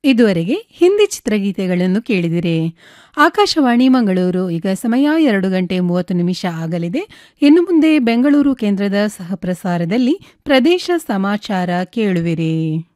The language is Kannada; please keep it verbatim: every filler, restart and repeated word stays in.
ಇದುವರೆಗೆ ಹಿಂದಿ ಚಿತ್ರಗೀತೆಗಳನ್ನು ಕೇಳಿದಿರಿ. ಆಕಾಶವಾಣಿ ಮಂಗಳೂರು. ಈಗ ಸಮಯ ಎರಡು ಗಂಟೆ ಮೂವತ್ತು ನಿಮಿಷ ಆಗಲಿದೆ. ಇನ್ನು ಮುಂದೆ ಬೆಂಗಳೂರು ಕೇಂದ್ರದ ಸಹಪ್ರಸಾರದಲ್ಲಿ ಪ್ರದೇಶ ಸಮಾಚಾರ ಕೇಳುವಿರಿ.